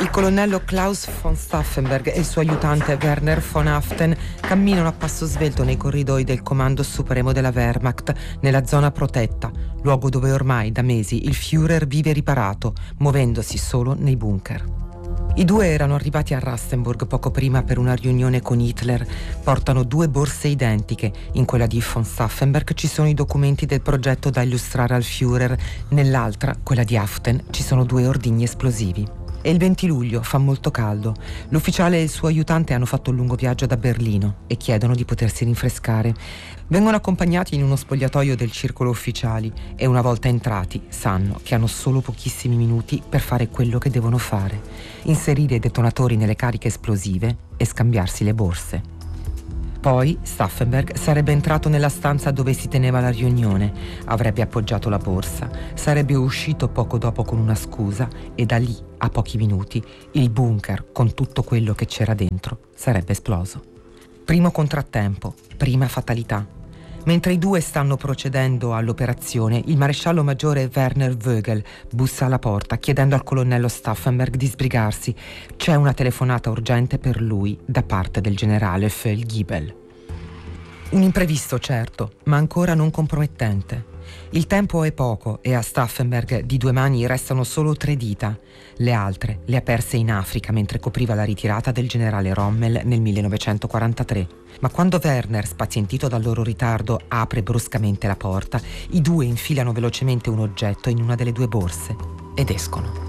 Il colonnello Klaus von Stauffenberg e il suo aiutante Werner von Haften camminano a passo svelto nei corridoi del Comando Supremo della Wehrmacht nella zona protetta, luogo dove ormai da mesi il Führer vive riparato, muovendosi solo nei bunker. I due erano arrivati a Rastenburg poco prima per una riunione con Hitler. Portano 2 borse identiche. In quella di von Stauffenberg ci sono i documenti del progetto da illustrare al Führer. Nell'altra, quella di Haften, ci sono 2 ordigni esplosivi. È il 20 luglio, fa molto caldo. L'ufficiale e il suo aiutante hanno fatto un lungo viaggio da Berlino e chiedono di potersi rinfrescare. Vengono accompagnati in uno spogliatoio del circolo ufficiali e una volta entrati sanno che hanno solo pochissimi minuti per fare quello che devono fare: inserire i detonatori nelle cariche esplosive e scambiarsi le borse. Poi Stauffenberg sarebbe entrato nella stanza dove si teneva la riunione, avrebbe appoggiato la borsa, sarebbe uscito poco dopo con una scusa e da lì, a pochi minuti, il bunker con tutto quello che c'era dentro sarebbe esploso. Primo contrattempo, prima fatalità. Mentre i due stanno procedendo all'operazione, il maresciallo maggiore Werner Vögel bussa alla porta chiedendo al colonnello Stauffenberg di sbrigarsi. C'è una telefonata urgente per lui da parte del generale Feldgiebel. Un imprevisto, certo, ma ancora non compromettente. Il tempo è poco e a Stauffenberg di 2 mani restano solo 3 dita. Le altre le ha perse in Africa mentre copriva la ritirata del generale Rommel nel 1943. Ma quando Werner, spazientito dal loro ritardo, apre bruscamente la porta, i due infilano velocemente un oggetto in una delle 2 borse ed escono.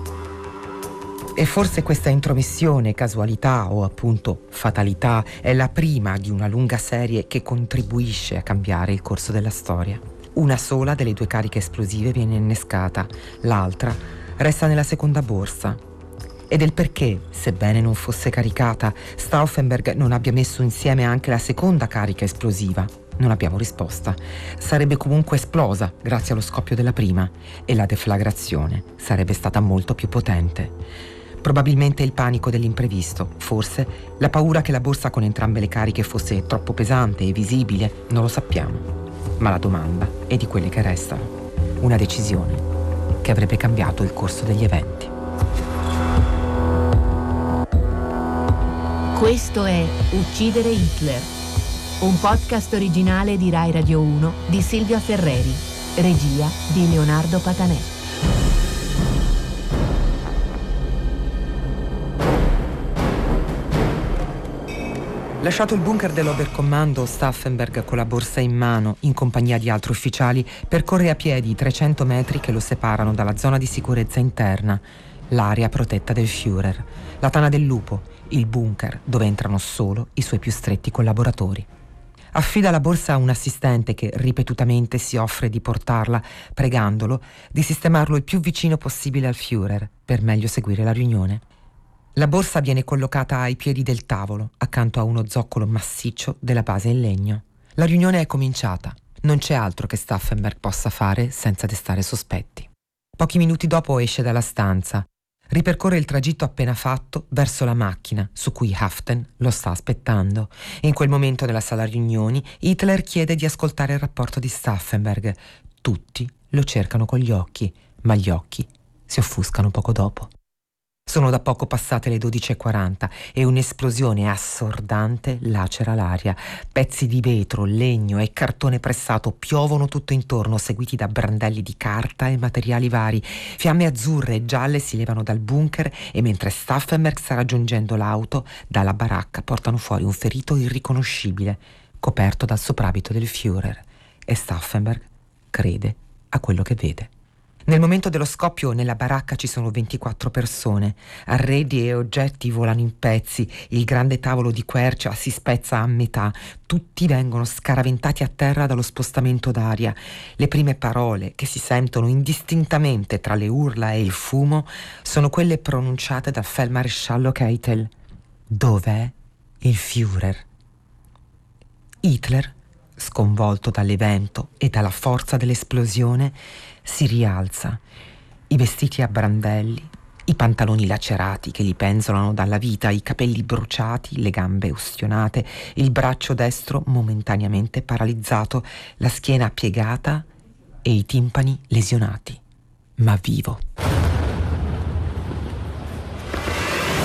E forse questa intromissione, casualità o appunto fatalità è la prima di una lunga serie che contribuisce a cambiare il corso della storia. Una sola delle 2 cariche esplosive viene innescata, l'altra resta nella seconda borsa. E del perché, sebbene non fosse caricata, Stauffenberg non abbia messo insieme anche la seconda carica esplosiva, non abbiamo risposta. Sarebbe comunque esplosa grazie allo scoppio della prima e la deflagrazione sarebbe stata molto più potente. Probabilmente il panico dell'imprevisto, forse la paura che la borsa con entrambe le cariche fosse troppo pesante e visibile, non lo sappiamo. Ma la domanda è di quelle che restano. Una decisione che avrebbe cambiato il corso degli eventi. Questo è Uccidere Hitler, un podcast originale di Rai Radio 1 di Silvia Ferreri, regia di Leonardo Patanè. Lasciato il bunker dell'Oberkommando, Stauffenberg con la borsa in mano, in compagnia di altri ufficiali, percorre a piedi i 300 metri che lo separano dalla zona di sicurezza interna, l'area protetta del Führer, la tana del lupo, il bunker dove entrano solo i suoi più stretti collaboratori. Affida la borsa a un assistente che ripetutamente si offre di portarla, pregandolo di sistemarlo il più vicino possibile al Führer per meglio seguire la riunione. La borsa viene collocata ai piedi del tavolo, accanto a uno zoccolo massiccio della base in legno. La riunione è cominciata. Non c'è altro che Stauffenberg possa fare senza destare sospetti. Pochi minuti dopo esce dalla stanza. Ripercorre il tragitto appena fatto verso la macchina su cui Haften lo sta aspettando. In quel momento nella sala riunioni Hitler chiede di ascoltare il rapporto di Stauffenberg. Tutti lo cercano con gli occhi, ma gli occhi si offuscano poco dopo. Sono da poco passate le 12:40 e un'esplosione assordante lacera l'aria. Pezzi di vetro, legno e cartone pressato piovono tutto intorno, seguiti da brandelli di carta e materiali vari. Fiamme azzurre e gialle si levano dal bunker e mentre Stauffenberg sta raggiungendo l'auto, dalla baracca portano fuori un ferito irriconoscibile, coperto dal soprabito del Führer. E Stauffenberg crede a quello che vede. Nel momento dello scoppio nella baracca ci sono 24 persone, arredi e oggetti volano in pezzi, il grande tavolo di quercia si spezza a metà, tutti vengono scaraventati a terra dallo spostamento d'aria. Le prime parole che si sentono indistintamente tra le urla e il fumo sono quelle pronunciate dal feldmaresciallo Keitel. Dov'è il Führer? Hitler, sconvolto dall'evento e dalla forza dell'esplosione, si rialza, i vestiti a brandelli, i pantaloni lacerati che gli penzolano dalla vita, i capelli bruciati, le gambe ustionate, il braccio destro momentaneamente paralizzato, la schiena piegata e i timpani lesionati, ma vivo.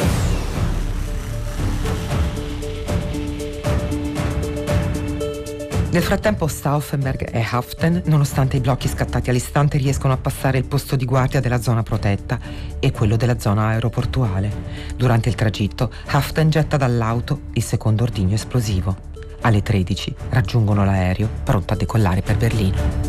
Nel frattempo Stauffenberg e Haften, nonostante i blocchi scattati all'istante, riescono a passare il posto di guardia della zona protetta e quello della zona aeroportuale. Durante il tragitto, Haften getta dall'auto il secondo ordigno esplosivo. Alle 13 raggiungono l'aereo pronto a decollare per Berlino.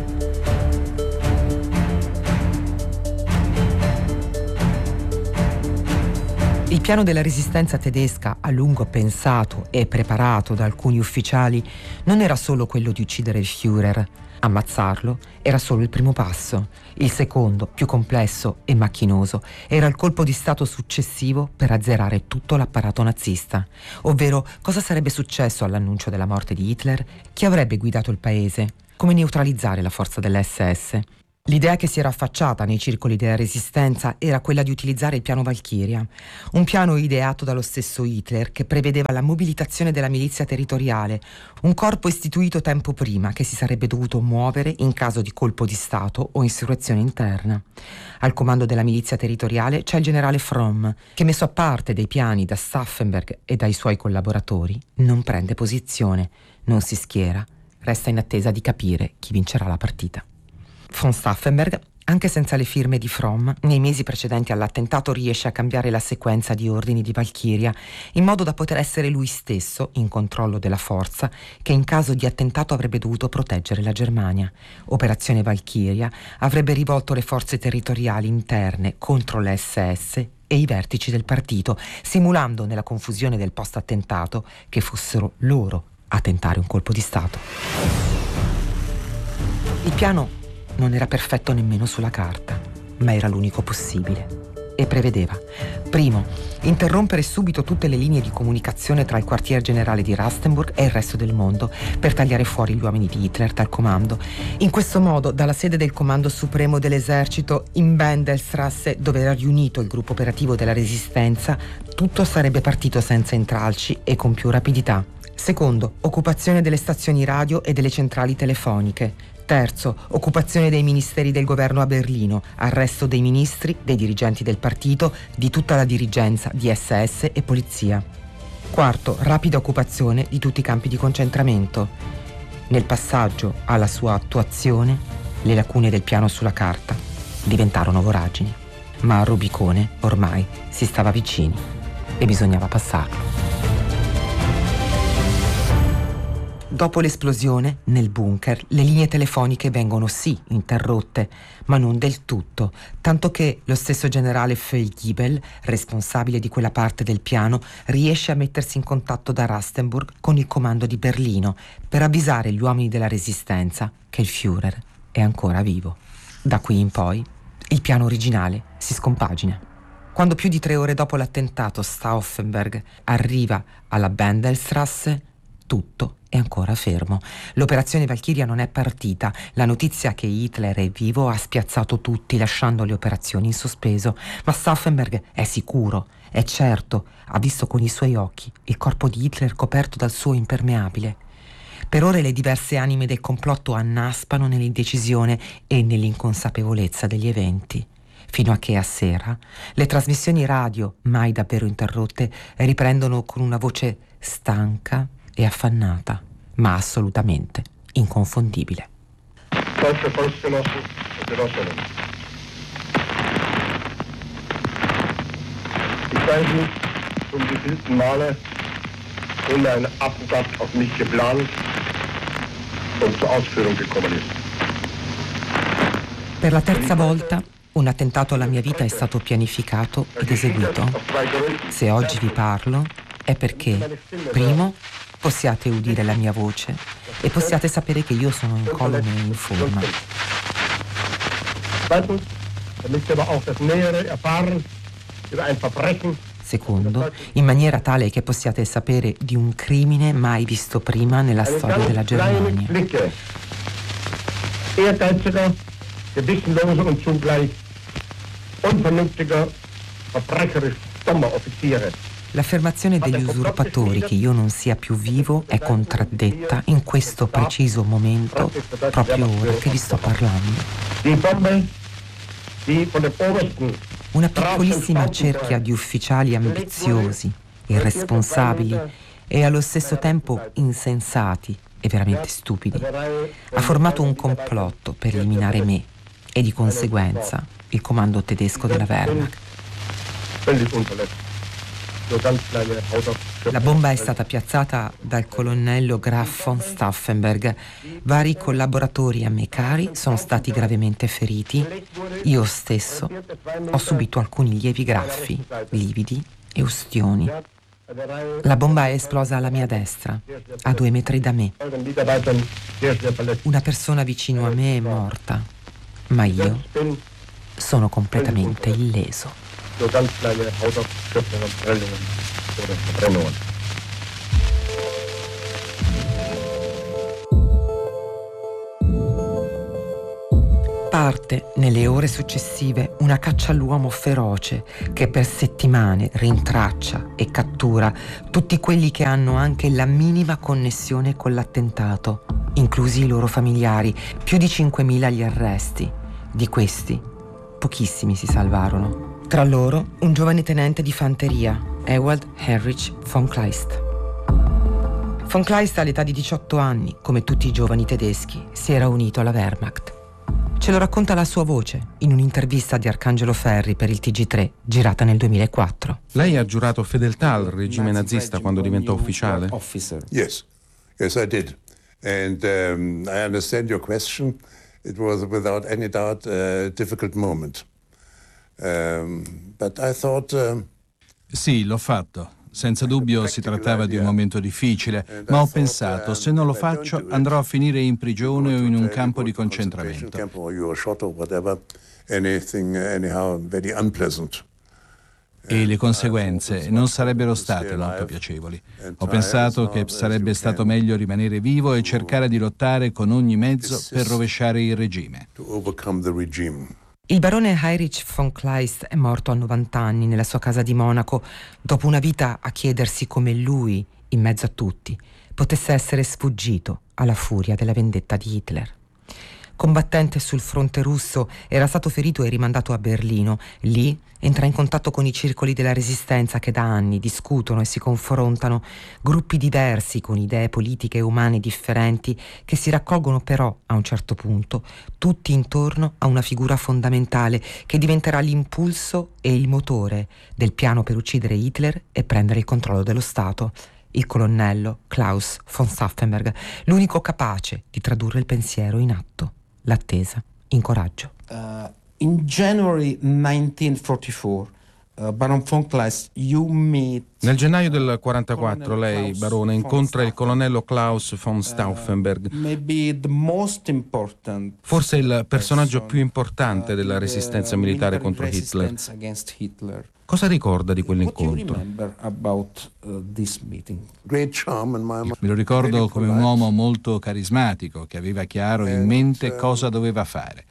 Il piano della resistenza tedesca, a lungo pensato e preparato da alcuni ufficiali, non era solo quello di uccidere il Führer. Ammazzarlo era solo il primo passo. Il secondo, più complesso e macchinoso, era il colpo di stato successivo per azzerare tutto l'apparato nazista. Ovvero, cosa sarebbe successo all'annuncio della morte di Hitler? Chi avrebbe guidato il paese? Come neutralizzare la forza dell'SS? L'idea che si era affacciata nei circoli della resistenza era quella di utilizzare il piano Valchiria, un piano ideato dallo stesso Hitler che prevedeva la mobilitazione della milizia territoriale, un corpo istituito tempo prima che si sarebbe dovuto muovere in caso di colpo di Stato o insurrezione interna. Al comando della milizia territoriale c'è il generale Fromm, che messo a parte dei piani da Stauffenberg e dai suoi collaboratori, non prende posizione, non si schiera, resta in attesa di capire chi vincerà la partita. Von Stauffenberg, anche senza le firme di Fromm, nei mesi precedenti all'attentato riesce a cambiare la sequenza di ordini di Valchiria in modo da poter essere lui stesso in controllo della forza che in caso di attentato avrebbe dovuto proteggere la Germania. Operazione Valchiria avrebbe rivolto le forze territoriali interne contro le SS e i vertici del partito, simulando nella confusione del post-attentato che fossero loro a tentare un colpo di Stato. Il piano non era perfetto nemmeno sulla carta, ma era l'unico possibile. E prevedeva: primo, interrompere subito tutte le linee di comunicazione tra il quartier generale di Rastenburg e il resto del mondo per tagliare fuori gli uomini di Hitler dal comando. In questo modo, dalla sede del comando supremo dell'esercito in Bendelstrasse, dove era riunito il gruppo operativo della resistenza, tutto sarebbe partito senza intralci e con più rapidità. Secondo, occupazione delle stazioni radio e delle centrali telefoniche. Terzo, occupazione dei ministeri del governo a Berlino, arresto dei ministri, dei dirigenti del partito, di tutta la dirigenza di SS e polizia. Quarto, rapida occupazione di tutti i campi di concentramento. Nel passaggio alla sua attuazione, le lacune del piano sulla carta diventarono voragini, ma al Rubicone ormai si stava vicini e bisognava passarlo. Dopo l'esplosione, nel bunker, le linee telefoniche vengono sì interrotte, ma non del tutto, tanto che lo stesso generale Feigibel, responsabile di quella parte del piano, riesce a mettersi in contatto da Rastenburg con il comando di Berlino per avvisare gli uomini della resistenza che il Führer è ancora vivo. Da qui in poi, il piano originale si scompagina. Quando più di 3 ore dopo l'attentato Stauffenberg arriva alla Bendelstrasse, tutto è ancora fermo. L'operazione Valchiria non è partita. La notizia che Hitler è vivo ha spiazzato tutti, lasciando le operazioni in sospeso. Ma Stauffenberg è sicuro, è certo, ha visto con i suoi occhi il corpo di Hitler coperto dal suo impermeabile. Per ore le diverse anime del complotto annaspano nell'indecisione e nell'inconsapevolezza degli eventi, fino a che a sera le trasmissioni radio, mai davvero interrotte, riprendono con una voce stanca e affannata, ma assolutamente inconfondibile. Deutsche Volksgenossen und Genossinnen. Ich weiß nicht, zum wievielten Male nun ein Attentat auf mich geplant und zur Ausführung gekommen ist. Per la terza volta un attentato alla mia vita è stato pianificato ed eseguito. Se oggi vi parlo è perché, primo, possiate udire la mia voce e possiate sapere che io sono incolume e in forma. Secondo, in maniera tale che possiate sapere di un crimine mai visto prima nella storia della Germania. Ehrgeiziger, gewissenloser und zugleich unvernünftiger, verbrecherisch dummer Offiziere. L'affermazione degli usurpatori che io non sia più vivo è contraddetta in questo preciso momento, proprio ora che vi sto parlando. Una piccolissima cerchia di ufficiali ambiziosi, irresponsabili e allo stesso tempo insensati e veramente stupidi, ha formato un complotto per eliminare me e di conseguenza il comando tedesco della Wehrmacht. La bomba è stata piazzata dal colonnello Graf von Stauffenberg. Vari collaboratori a me cari sono stati gravemente feriti. Io stesso ho subito alcuni lievi graffi, lividi e ustioni. La bomba è esplosa alla mia destra, a 2 metri da me. Una persona vicino a me è morta, ma io sono completamente illeso. So ganz kleine Hautausschürfungen und Prellungen oder Verbrennungen. Parte nelle ore successive una caccia all'uomo feroce che per settimane rintraccia e cattura tutti quelli che hanno anche la minima connessione con l'attentato, inclusi i loro familiari, più di 5.000 gli arresti. Di questi, pochissimi si salvarono. Tra loro un giovane tenente di fanteria, Ewald Heinrich von Kleist. Von Kleist all'età di 18 anni, come tutti i giovani tedeschi, si era unito alla Wehrmacht. Ce lo racconta la sua voce in un'intervista di Arcangelo Ferri per il TG3, girata nel 2004. Lei ha giurato fedeltà al regime nazista quando diventò ufficiale? Yes, I did. And I understand your question. It was without any doubt a difficult moment. But I thought, Sì, l'ho fatto. Senza dubbio si trattava di un momento difficile, ma ho pensato, se non lo faccio andrò a finire in prigione o in un campo di concentramento. E le conseguenze non sarebbero state molto piacevoli. Ho pensato che sarebbe stato meglio rimanere vivo e cercare di lottare con ogni mezzo per rovesciare il regime. Il barone Heinrich von Kleist è morto a 90 anni nella sua casa di Monaco, dopo una vita a chiedersi come lui, in mezzo a tutti, potesse essere sfuggito alla furia della vendetta di Hitler. Combattente sul fronte russo, era stato ferito e rimandato a Berlino. Lì entra in contatto con i circoli della resistenza che da anni discutono e si confrontano, gruppi diversi con idee politiche e umane differenti che si raccolgono però a un certo punto tutti intorno a una figura fondamentale che diventerà l'impulso e il motore del piano per uccidere Hitler e prendere il controllo dello Stato. Il colonnello Klaus von Stauffenberg, l'unico capace di tradurre il pensiero in atto, l'attesa in coraggio. In January 1944, Baron von Kleist, you meet... Nel gennaio del 1944 lei, barone, incontra il colonnello Klaus von Stauffenberg, forse il personaggio più importante della resistenza militare contro Hitler. Cosa ricorda di quell'incontro? Me lo ricordo come un uomo molto carismatico, che aveva chiaro in mente cosa doveva fare.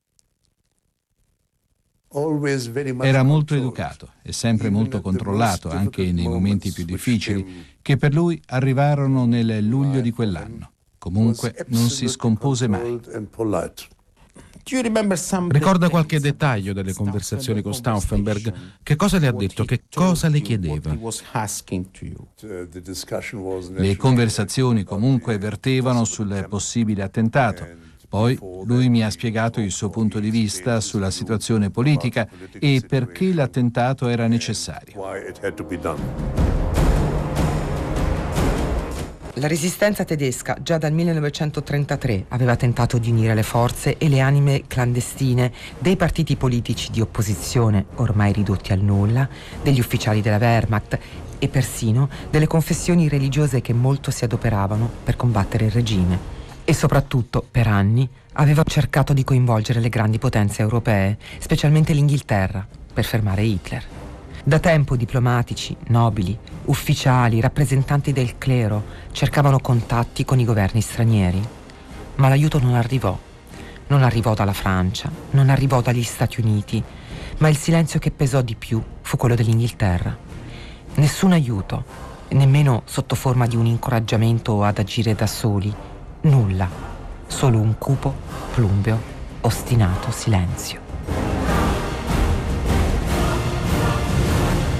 Era molto educato e sempre molto controllato, anche nei momenti più difficili, che per lui arrivarono nel luglio di quell'anno. Comunque non si scompose mai. Ricorda qualche dettaglio delle conversazioni con Stauffenberg? Che cosa le ha detto? Che cosa le chiedeva? Le conversazioni comunque vertevano sul possibile attentato. Poi lui mi ha spiegato il suo punto di vista sulla situazione politica e perché l'attentato era necessario. La resistenza tedesca già dal 1933 aveva tentato di unire le forze e le anime clandestine dei partiti politici di opposizione ormai ridotti al nulla, degli ufficiali della Wehrmacht e persino delle confessioni religiose che molto si adoperavano per combattere il regime. E soprattutto, per anni, aveva cercato di coinvolgere le grandi potenze europee, specialmente l'Inghilterra, per fermare Hitler. Da tempo diplomatici, nobili, ufficiali, rappresentanti del clero cercavano contatti con i governi stranieri. Ma l'aiuto non arrivò. Non arrivò dalla Francia, non arrivò dagli Stati Uniti, ma il silenzio che pesò di più fu quello dell'Inghilterra. Nessun aiuto, nemmeno sotto forma di un incoraggiamento ad agire da soli. Nulla, solo un cupo, plumbeo, ostinato silenzio.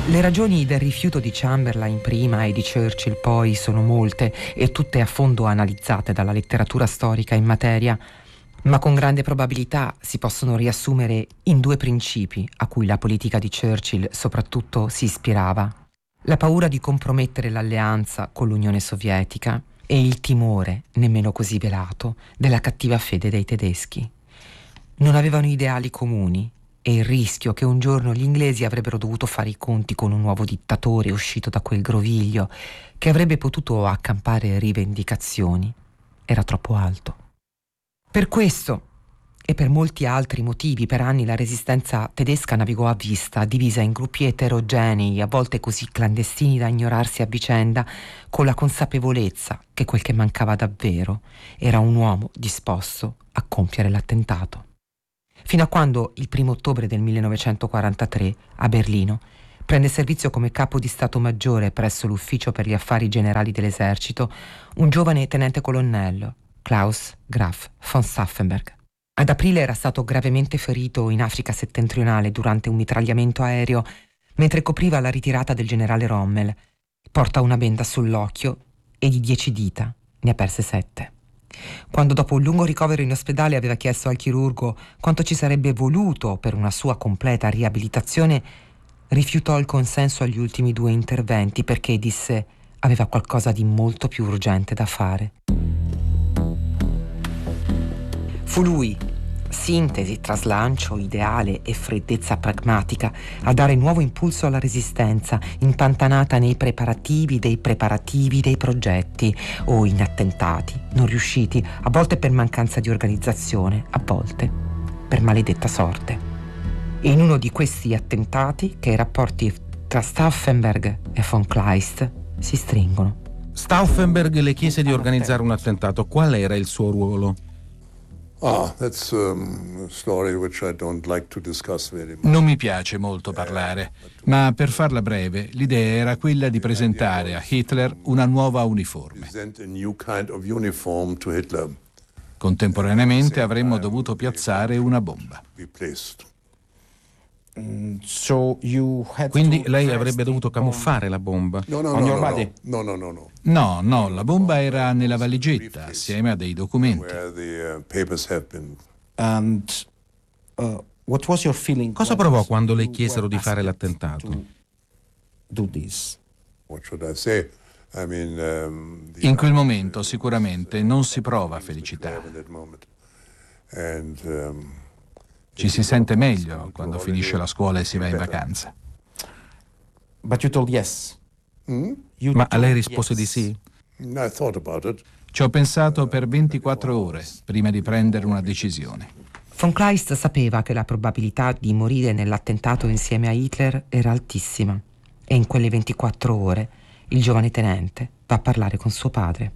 Le ragioni del rifiuto di Chamberlain prima e di Churchill poi sono molte e tutte a fondo analizzate dalla letteratura storica in materia, ma con grande probabilità si possono riassumere in 2 principi a cui la politica di Churchill soprattutto si ispirava: la paura di compromettere l'alleanza con l'Unione Sovietica e il timore, nemmeno così velato, della cattiva fede dei tedeschi. Non avevano ideali comuni e il rischio che un giorno gli inglesi avrebbero dovuto fare i conti con un nuovo dittatore uscito da quel groviglio che avrebbe potuto accampare rivendicazioni era troppo alto. Per questo e per molti altri motivi per anni la resistenza tedesca navigò a vista, divisa in gruppi eterogenei, a volte così clandestini da ignorarsi a vicenda, con la consapevolezza che quel che mancava davvero era un uomo disposto a compiere l'attentato. Fino a quando, il 1 ottobre del 1943, a Berlino, prende servizio come capo di Stato Maggiore presso l'Ufficio per gli Affari Generali dell'Esercito un giovane tenente colonnello, Klaus Graf von Stauffenberg. Ad aprile era stato gravemente ferito in Africa settentrionale durante un mitragliamento aereo mentre copriva la ritirata del generale Rommel. Porta una benda sull'occhio e di 10 dita ne ha perse 7. Quando dopo un lungo ricovero in ospedale aveva chiesto al chirurgo quanto ci sarebbe voluto per una sua completa riabilitazione, rifiutò il consenso agli ultimi 2 interventi perché, disse, aveva qualcosa di molto più urgente da fare. Fu lui, sintesi tra slancio, ideale e freddezza pragmatica, a dare nuovo impulso alla resistenza, impantanata nei preparativi dei progetti o in attentati, non riusciti, a volte per mancanza di organizzazione, a volte per maledetta sorte. E in uno di questi attentati che i rapporti tra Stauffenberg e von Kleist si stringono. Stauffenberg le chiese di organizzare un attentato. Qual era il suo ruolo? That's a story which I don't like to discuss very much. Non mi piace molto parlare, ma per farla breve, l'idea era quella di presentare a Hitler una nuova uniforme. Present a new kind of uniform to Hitler. Contemporaneamente avremmo dovuto piazzare una bomba. Quindi lei avrebbe dovuto camuffare la bomba? No, No, la bomba era nella valigetta assieme a dei documenti. Cosa provò quando le chiesero di fare l'attentato? In quel momento sicuramente non si prova felicità. Ci si sente meglio quando finisce la scuola e si va in vacanza. Ma lei rispose di sì? Ci ho pensato per 24 ore prima di prendere una decisione. Von Kleist sapeva che la probabilità di morire nell'attentato insieme a Hitler era altissima e in quelle 24 ore il giovane tenente va a parlare con suo padre.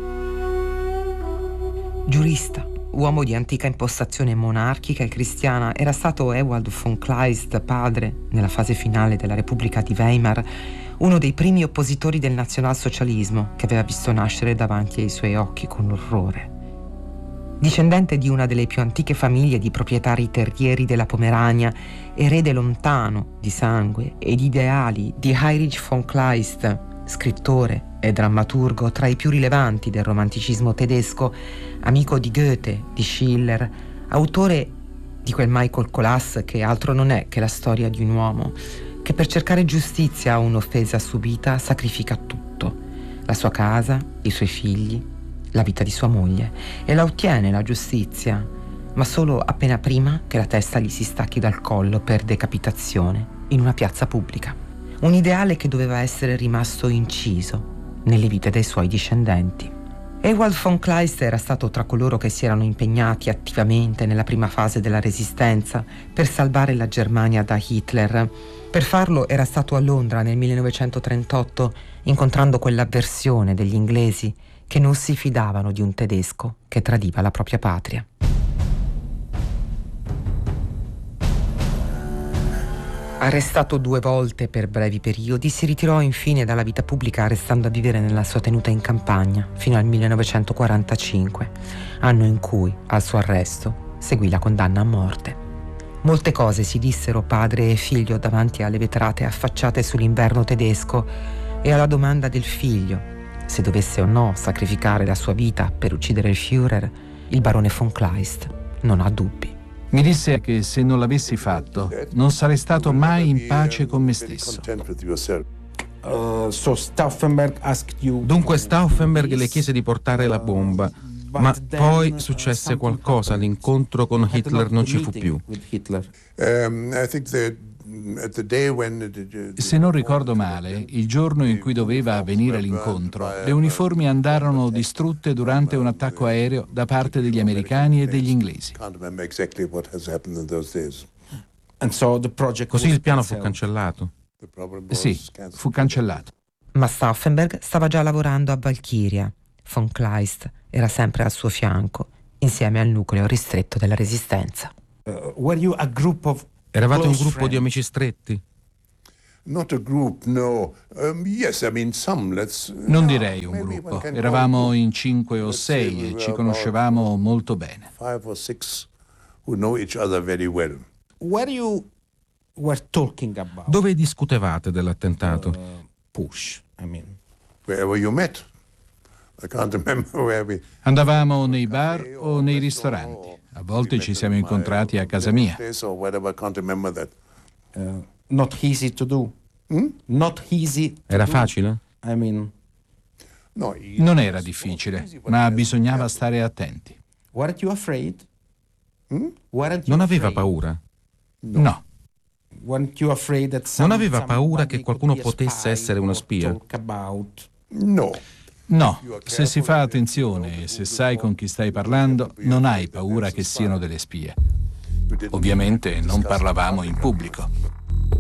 Giurista, uomo di antica impostazione monarchica e cristiana, era stato Ewald von Kleist padre, nella fase finale della Repubblica di Weimar, uno dei primi oppositori del nazionalsocialismo che aveva visto nascere davanti ai suoi occhi con orrore. Discendente di una delle più antiche famiglie di proprietari terrieri della Pomerania, erede lontano di sangue e di ideali di Heinrich von Kleist, scrittore e drammaturgo tra i più rilevanti del romanticismo tedesco, amico di Goethe, di Schiller, autore di quel Michael Colas che altro non è che la storia di un uomo che per cercare giustizia a un'offesa subita sacrifica tutto, la sua casa, i suoi figli, la vita di sua moglie, e la ottiene la giustizia, ma solo appena prima che la testa gli si stacchi dal collo per decapitazione in una piazza pubblica. Un ideale che doveva essere rimasto inciso nelle vite dei suoi discendenti. Ewald von Kleist era stato tra coloro che si erano impegnati attivamente nella prima fase della resistenza per salvare la Germania da Hitler. Per farlo era stato a Londra nel 1938, incontrando quell'avversione degli inglesi che non si fidavano di un tedesco che tradiva la propria patria. Arrestato 2 volte per brevi periodi, si ritirò infine dalla vita pubblica restando a vivere nella sua tenuta in campagna fino al 1945, anno in cui al suo arresto seguì la condanna a morte. Molte cose si dissero padre e figlio davanti alle vetrate affacciate sull'inverno tedesco e alla domanda del figlio se dovesse o no sacrificare la sua vita per uccidere il Führer, il barone von Kleist non ha dubbi. Mi disse che se non l'avessi fatto non sarei stato mai in pace con me stesso. Dunque Stauffenberg le chiese di portare la bomba, ma poi successe qualcosa, l'incontro con Hitler non ci fu più. Se non ricordo male, il giorno in cui doveva avvenire l'incontro, le uniformi andarono distrutte durante un attacco aereo da parte degli americani e degli inglesi. Così il piano fu cancellato. Sì, fu cancellato. Ma Stauffenberg stava già lavorando a Valchiria. Von Kleist era sempre al suo fianco, insieme al nucleo ristretto della resistenza. Eravate un gruppo di amici stretti? Not a group, no. Yes, I mean some, Non direi un gruppo, eravamo in 5 o 6 e ci conoscevamo molto bene. 5 or 6 who know each other very well. Dove discutevate dell'attentato? Wherever you met. I can't remember where we... Andavamo nei bar o nei ristoranti. A volte ci siamo incontrati a casa mia. Not easy to do. Not easy to Era do. facile? Non era difficile, ma bisognava stare attenti. Weren't you afraid? Non aveva paura? No. Weren't you afraid that Non aveva paura somebody che qualcuno could be a potesse spy essere uno or spia? talk about? No. No, se si fa attenzione e se sai con chi stai parlando, non hai paura che siano delle spie. Ovviamente non parlavamo in pubblico.